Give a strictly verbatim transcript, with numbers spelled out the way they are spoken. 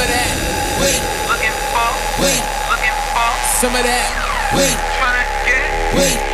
of that. Wait. Looking for. Wait. Looking for. Some of that. Wait. Tryna get. Wait.